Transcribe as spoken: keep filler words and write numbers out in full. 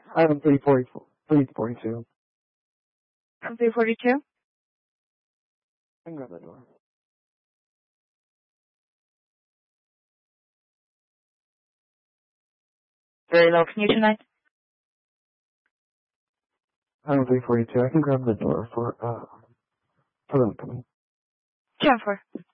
Item three forty-four, three forty-two. Item three forty-two? I can grab that door. Very low. Can you tonight? Item three forty-two. I can grab the door for, uh, for them coming. ten four.